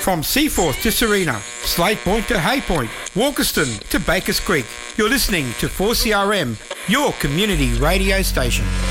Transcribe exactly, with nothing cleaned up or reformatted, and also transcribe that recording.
From Seaforth to Serena, Slate Point to Hay Point, Walkerston to Bakers Creek, you're listening to four C R M, your community radio station.